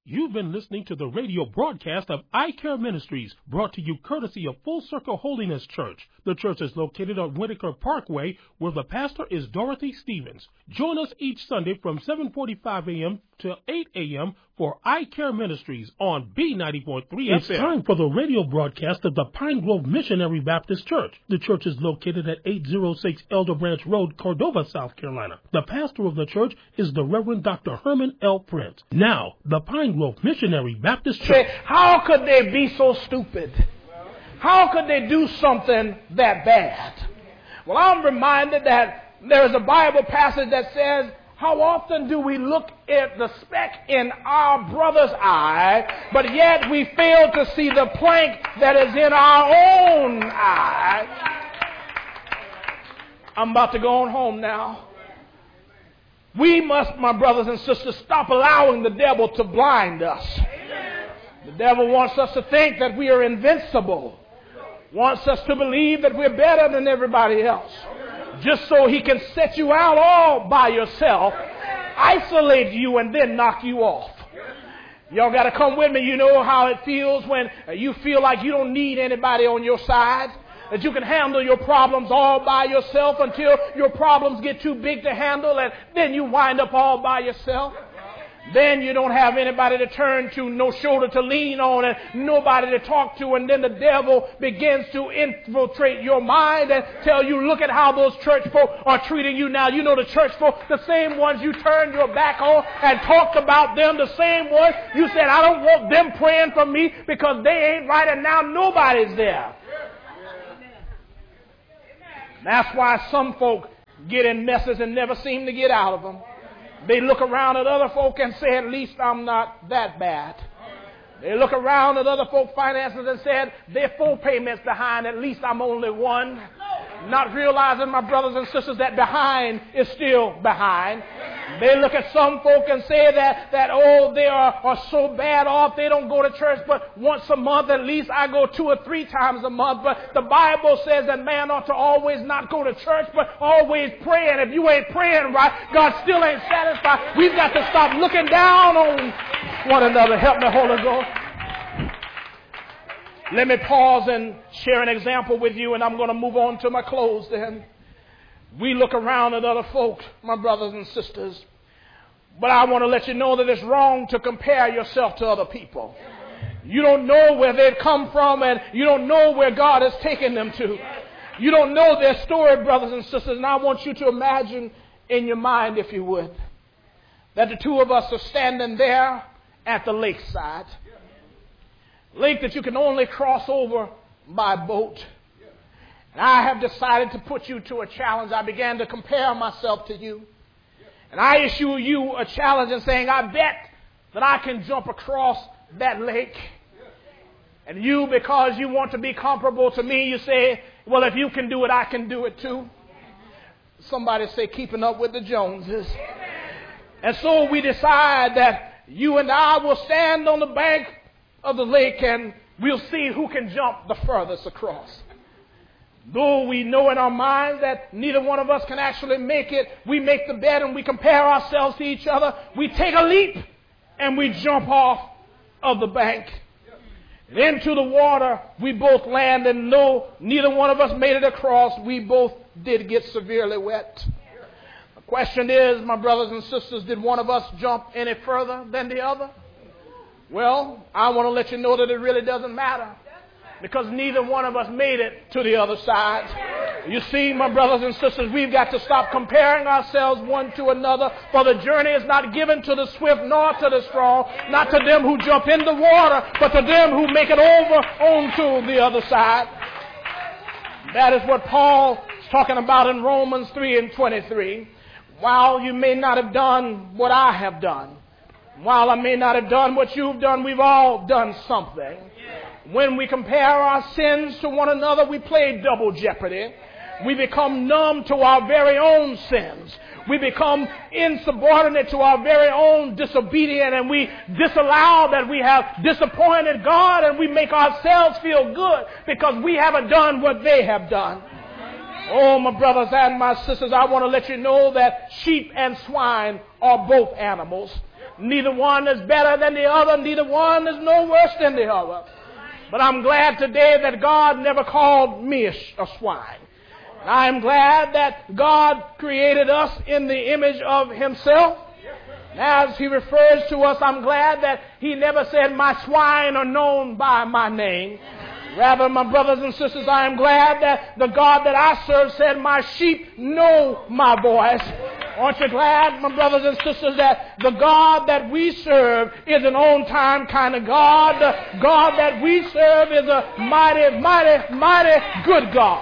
You've been listening to the radio broadcast of I Care Ministries, brought to you courtesy of Full Circle Holiness Church. The church is located on Whitaker Parkway, where the pastor is Dorothy Stevens. Join us each Sunday from 7:45 a.m. to 8 a.m. for I Care Ministries on B94.3 FM. It's time for the radio broadcast of the Pine Grove Missionary Baptist Church. The church is located at 806 Elder Branch Road, Cordova, South Carolina. The pastor of the church is the Reverend Dr. Herman L. Prince. Now, the Pine Grove Missionary Baptist Church. How could they be so stupid? How could they do something that bad? Well, I'm reminded that there is a Bible passage that says, how often do we look at the speck in our brother's eye, but yet we fail to see the plank that is in our own eye? I'm about to go on home now. We must, my brothers and sisters, stop allowing the devil to blind us. The devil wants us to think that we are invincible, wants us to believe that we're better than everybody else, just so he can set you out all by yourself, isolate you, and then knock you off. Y'all got to come with me. You know how it feels when you feel like you don't need anybody on your side, that you can handle your problems all by yourself until your problems get too big to handle, and then you wind up all by yourself. Then you don't have anybody to turn to, no shoulder to lean on, and nobody to talk to. And then the devil begins to infiltrate your mind and tell you, look at how those church folk are treating you now. You know the church folk, the same ones you turned your back on and talked about them, the same ones you said, I don't want them praying for me because they ain't right, and now nobody's there. That's why some folk get in messes and never seem to get out of them. They look around at other folk and say, at least I'm not that bad. They look around at other folk finances and said, they're 4 payments behind, at least I'm only one. Not realizing, my brothers and sisters, that behind is still behind. They look at some folk and say that they are so bad off, they don't go to church but once a month. At least I go 2 or 3 times a month. But the Bible says that man ought to always not go to church but always pray. And if you ain't praying right, God still ain't satisfied. We've got to stop looking down on one another. Help me, Holy Ghost. Let me pause and share an example with you, and I'm going to move on to my close then. We look around at other folks, my brothers and sisters, but I want to let you know that it's wrong to compare yourself to other people. You don't know where they've come from, and you don't know where God has taken them to. You don't know their story, brothers and sisters, and I want you to imagine in your mind, if you would, that the two of us are standing there at the lakeside. Lake that you can only cross over by boat. And I have decided to put you to a challenge. I began to compare myself to you. And I issue you a challenge and saying, I bet that I can jump across that lake. And you, because you want to be comparable to me, you say, well, if you can do it, I can do it too. Somebody say, keeping up with the Joneses. And so we decide that you and I will stand on the bank of the lake and we'll see who can jump the furthest across. Though we know in our minds that neither one of us can actually make it, we make the bet and we compare ourselves to each other. We take a leap and we jump off of the bank. Into the water we both land, and though neither one of us made it across, we both did get severely wet. The question is, my brothers and sisters, did one of us jump any further than the other? Well, I want to let you know that it really doesn't matter, because neither one of us made it to the other side. You see, my brothers and sisters, we've got to stop comparing ourselves one to another, for the journey is not given to the swift nor to the strong, not to them who jump in the water, but to them who make it over onto the other side. That is what Paul is talking about in Romans 3:23. While you may not have done what I have done, while I may not have done what you've done, we've all done something. When we compare our sins to one another, we play double jeopardy. We become numb to our very own sins. We become insubordinate to our very own disobedience, and we disallow that we have disappointed God, and we make ourselves feel good because we haven't done what they have done. Oh, my brothers and my sisters, I want to let you know that sheep and swine are both animals. Neither one is better than the other. Neither one is no worse than the other. But I'm glad today that God never called me a swine. I'm glad that God created us in the image of himself. As he refers to us, I'm glad that he never said, my swine are known by my name. Rather, my brothers and sisters, I am glad that the God that I serve said, my sheep know my voice. Aren't you glad, my brothers and sisters, that the God that we serve is an on-time kind of God? The God that we serve is a mighty, mighty, mighty good God.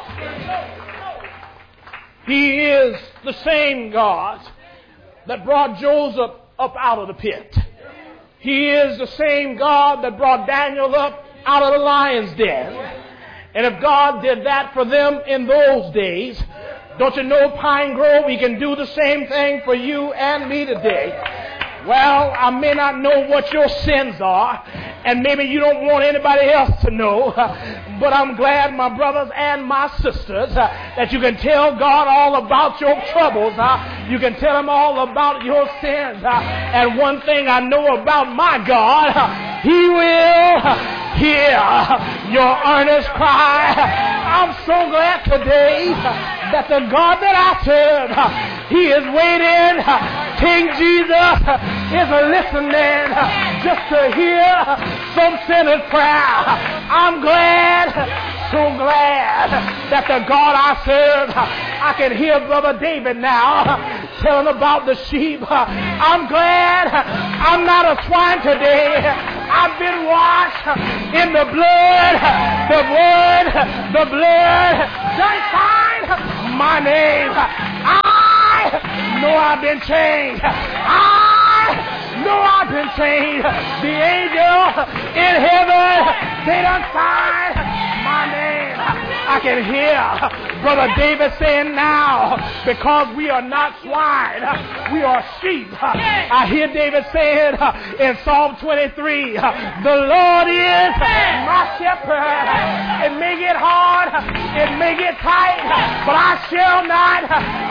He is the same God that brought Joseph up out of the pit. He is the same God that brought Daniel up out of the lion's den. And if God did that for them in those days, don't you know, Pine Grove, he can do the same thing for you and me today. Well, I may not know what your sins are, and maybe you don't want anybody else to know, but I'm glad, my brothers and my sisters, that you can tell God all about your troubles. You can tell him all about your sins. And one thing I know about my God, he will hear your earnest cry. I'm so glad today that the God that I serve, he is waiting. King Jesus is listening just to hear some sinner's prayer. I'm glad, so glad that the God I serve, I can hear Brother David now telling about the sheep. I'm glad I'm not a swine today. I've been washed in the blood, the blood done sign my name. I know I've been changed. I know I've been changed. The angel in heaven, they done signed my name. I can hear Brother David saying now, because we are not swine, we are sheep. I hear David saying in Psalm 23, the Lord is my shepherd. It may get hard, it may get tight, but I shall not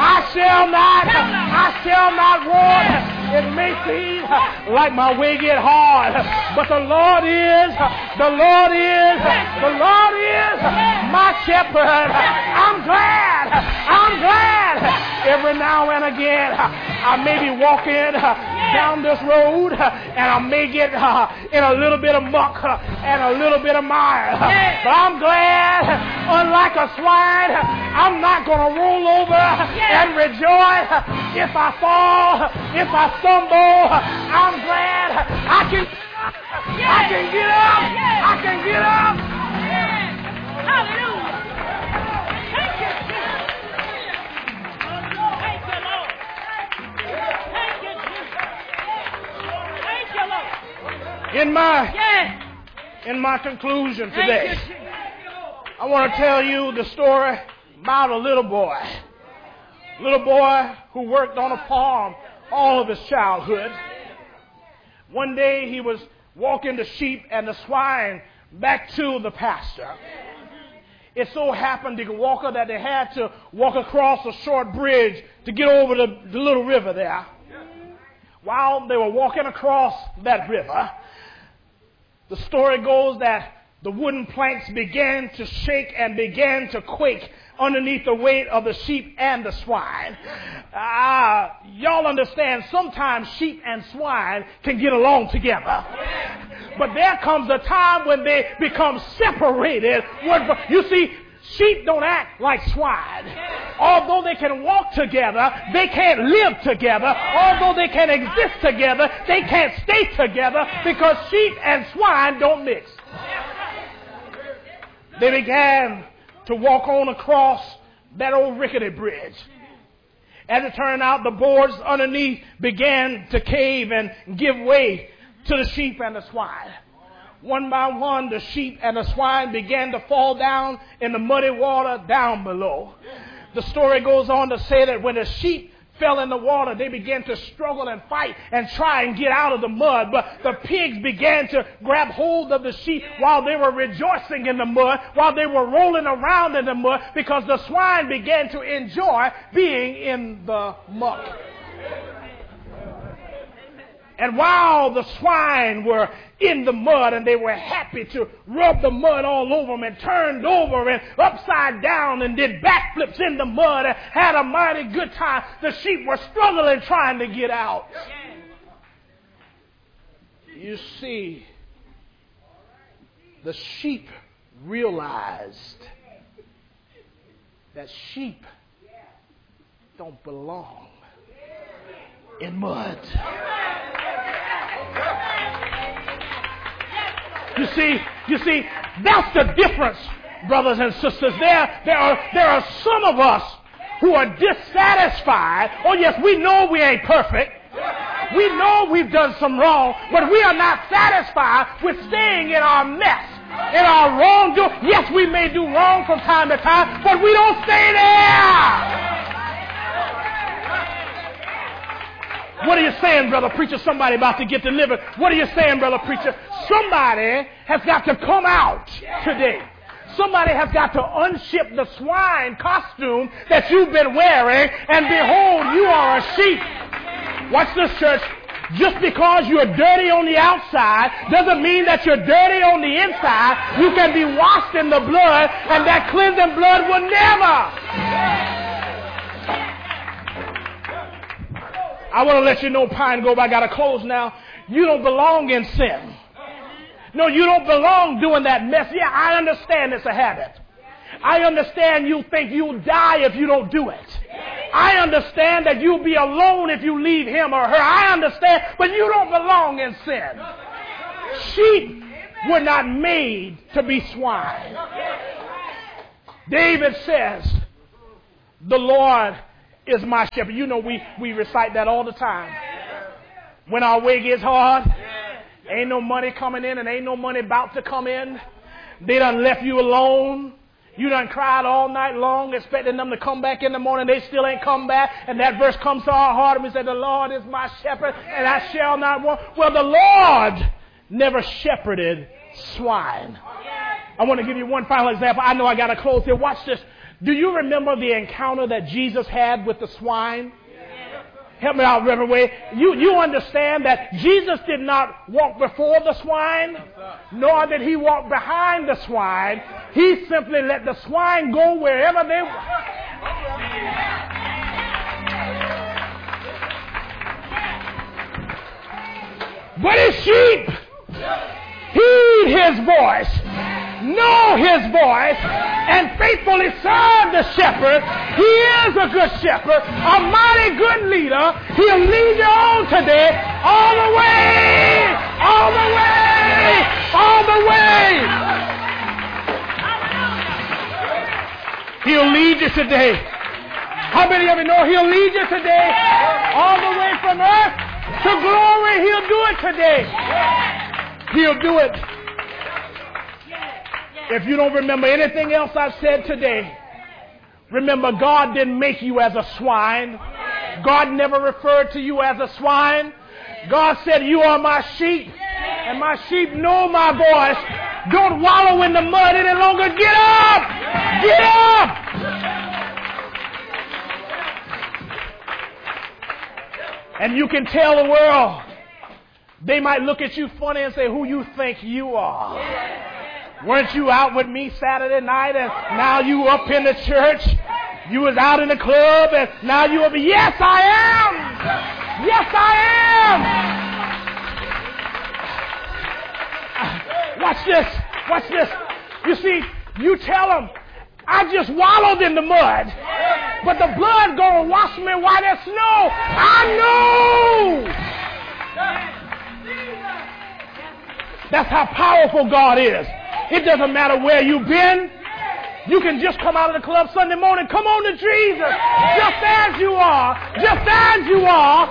want. It may seem like my way get hard, but the Lord is my shepherd. I'm glad. Every now and again, I may be walking down this road, and I may get in a little bit of muck and a little bit of mire. But I'm glad, unlike a swine, I'm not going to roll over and rejoice if I fall, if I stumble. I'm glad I can get up. Hallelujah. Thank you, Jesus. Thank you, Lord. Thank you, Jesus. Thank you, Lord. In my conclusion today, I want to tell you the story about a little boy who worked on a farm all of his childhood. One day he was walking the sheep and the swine back to the pasture. It so happened, the walker, that they had to walk across a short bridge to get over the little river there. While they were walking across that river, the story goes that the wooden planks began to shake and began to quake underneath the weight of the sheep and the swine. Y'all understand, sometimes sheep and swine can get along together. But there comes a time when they become separated. You see, sheep don't act like swine. Although they can walk together, they can't live together. Although they can exist together, they can't stay together because sheep and swine don't mix. They began to walk on across that old rickety bridge. As it turned out, the boards underneath began to cave and give way to the sheep and the swine. One by one, the sheep and the swine began to fall down in the muddy water down below. The story goes on to say that when the sheep fell in the water, they began to struggle and fight and try and get out of the mud. But the pigs began to grab hold of the sheep while they were rejoicing in the mud, while they were rolling around in the mud, because the swine began to enjoy being in the muck. And while the swine were in the mud and they were happy to rub the mud all over them and turned over and upside down and did backflips in the mud and had a mighty good time, the sheep were struggling trying to get out. You see, the sheep realized that sheep don't belong in mud. You see, that's the difference, brothers and sisters. There are some of us who are dissatisfied. Oh yes, we know we ain't perfect. We know we've done some wrong, but we are not satisfied with staying in our mess, in our wrongdoing. Yes, we may do wrong from time to time, but we don't stay there. What are you saying, brother preacher? Somebody about to get delivered. What are you saying, brother preacher? Somebody has got to come out today. Somebody has got to unship the swine costume that you've been wearing, and behold, you are a sheep. Watch this, church. Just because you're dirty on the outside doesn't mean that you're dirty on the inside. You can be washed in the blood, and that cleansing blood will never. I want to let you know, Pine Grove, I got to close now. You don't belong in sin. No, you don't belong doing that mess. Yeah, I understand it's a habit. I understand you think you'll die if you don't do it. I understand that you'll be alone if you leave him or her. I understand, but you don't belong in sin. Sheep were not made to be swine. David says, the Lord is my shepherd. You know, we recite that all the time. When our way gets hard, ain't no money coming in and ain't no money about to come in. They done left you alone. You done cried all night long expecting them to come back in the morning. They still ain't come back. And that verse comes to our heart and we say, the Lord is my shepherd and I shall not want. Well, the Lord never shepherded swine. I want to give you one final example. I know I got to close here. Watch this. Do you remember the encounter that Jesus had with the swine? Help me out, Reverend Wade. You understand that Jesus did not walk before the swine, nor did he walk behind the swine. He simply let the swine go wherever they were. But his sheep heed his voice, know his voice, and faithfully serve the shepherd. He is a good shepherd, a mighty good leader. He'll lead you on today, all the way, all the way, all the way. He'll lead you today. How many of you know he'll lead you today? All the way from earth to glory, he'll do it today. He'll do it. If you don't remember anything else I've said today, remember God didn't make you as a swine. God never referred to you as a swine. God said, you are my sheep, and my sheep know my voice. Don't wallow in the mud any longer. Get up! Get up! And you can tell the world. They might look at you funny and say, who you think you are? Weren't you out with me Saturday night and now you up in the church? You was out in the club and now you up. Yes, I am. Yes, I am. Watch this. Watch this. You see, you tell them, I just wallowed in the mud, but the blood gonna wash me white as snow. I know. That's how powerful God is. It doesn't matter where you've been. You can just come out of the club Sunday morning. Come on to Jesus. Just as you are. Just as you are.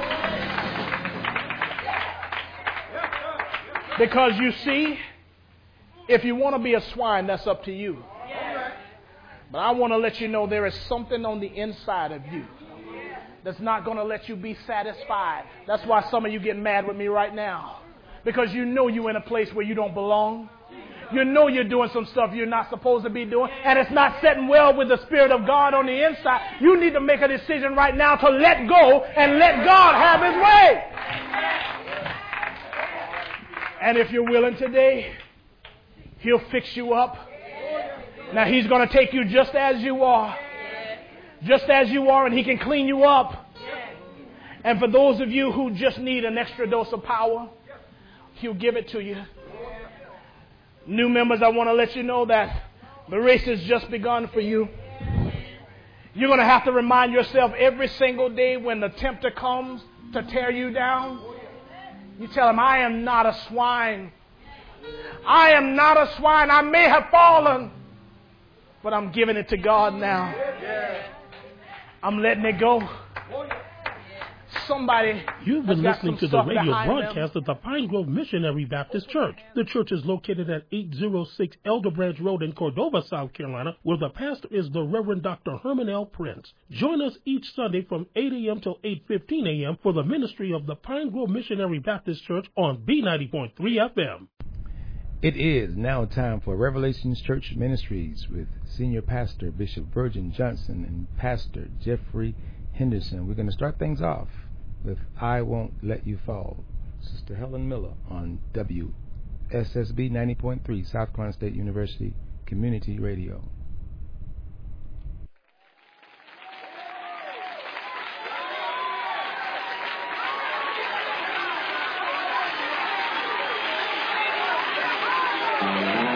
Because you see, if you want to be a swine, that's up to you. But I want to let you know there is something on the inside of you that's not going to let you be satisfied. That's why some of you get mad with me right now. Because you know you're in a place where you don't belong. You know you're doing some stuff you're not supposed to be doing. And it's not sitting well with the Spirit of God on the inside. You need to make a decision right now to let go and let God have his way. And if you're willing today, He'll fix you up. Now, He's going to take you just as you are. Just as you are, and He can clean you up. And for those of you who just need an extra dose of power, He'll give it to you. New members, I want to let you know that the race has just begun for you. You're going to have to remind yourself every single day when the tempter comes to tear you down. You tell him, I am not a swine. I am not a swine. I may have fallen, but I'm giving it to God now. I'm letting it go. Somebody. You've been listening to the radio broadcast of the Pine Grove Missionary Baptist Church. The church is located at 806 Elder Branch Road in Cordova, South Carolina, where the pastor is the Reverend Dr. Herman L. Prince. Join us each Sunday from 8 a.m. till 8:15 a.m. for the ministry of the Pine Grove Missionary Baptist Church on B90.3 FM. It is now time for Revelations Church Ministries with Senior Pastor Bishop Virgin Johnson and Pastor Jeffrey Henderson. We're going to start things off with I Won't Let You Fall. Sister Helen Miller on WSSB 90.3, South Carolina State University Community Radio.